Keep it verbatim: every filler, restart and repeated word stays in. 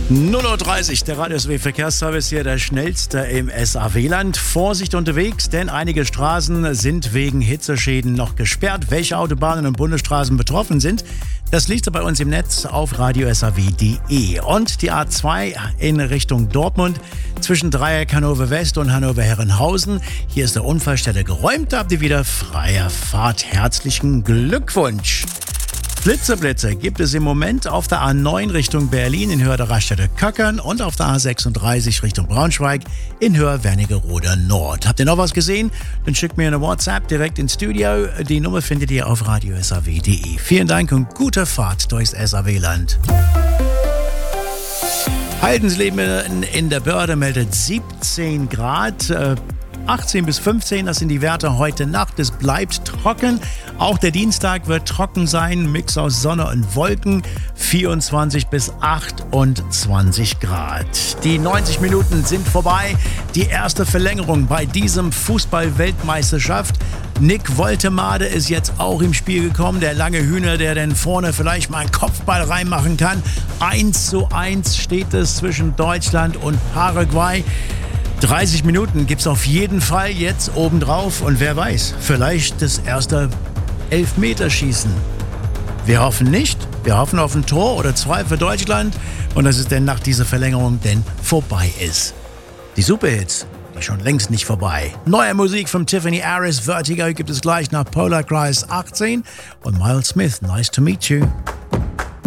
null Uhr dreißig, der Radio S W Verkehrsservice hier, der schnellste im S A W-Land. Vorsicht unterwegs, denn einige Straßen sind wegen Hitzeschäden noch gesperrt. Welche Autobahnen und Bundesstraßen betroffen sind, das liest ihr bei uns im Netz auf radio s a w punkt d e. Und die A zwei in Richtung Dortmund zwischen Dreieck Hannover West und Hannover Herrenhausen. Hier ist der Unfallstelle geräumt, da habt ihr wieder freie Fahrt. Herzlichen Glückwunsch! Blitze-Blitze gibt es im Moment auf der A neun Richtung Berlin in Höhe der Raststätte Köckern und auf der A sechsunddreißig Richtung Braunschweig in Höhe Wernigerode Nord. Habt ihr noch was gesehen? Dann schickt mir eine WhatsApp direkt ins Studio. Die Nummer findet ihr auf radio s a w punkt d e. Vielen Dank und gute Fahrt durchs S A W-Land. Haldensleben in der Börde meldet siebzehn Grad. achtzehn bis fünfzehn, das sind die Werte heute Nacht. Es bleibt trocken. Auch der Dienstag wird trocken sein. Mix aus Sonne und Wolken. vierundzwanzig bis achtundzwanzig Grad. Die neunzig Minuten sind vorbei. Die erste Verlängerung bei diesem Fußball-Weltmeisterschaft. Nick Woltemade ist jetzt auch im Spiel gekommen. Der lange Hühner, der dann vorne vielleicht mal einen Kopfball reinmachen kann. eins zu eins steht es zwischen Deutschland und Paraguay. dreißig Minuten gibt's auf jeden Fall jetzt obendrauf und wer weiß, vielleicht das erste Elfmeterschießen. Wir hoffen nicht, wir hoffen auf ein Tor oder zwei für Deutschland und dass es denn nach dieser Verlängerung denn vorbei ist. Die Superhits, die schon längst nicht vorbei. Neue Musik von Tiffany Harris, Vertigo gibt es gleich nach Polar Crisis achtzehn und Miles Smith, Nice to Meet You.